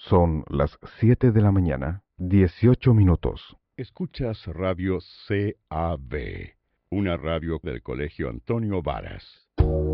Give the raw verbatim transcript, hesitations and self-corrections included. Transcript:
Son las siete de la mañana, dieciocho minutos. Escuchas Radio C A B, una radio del Colegio Antonio Varas.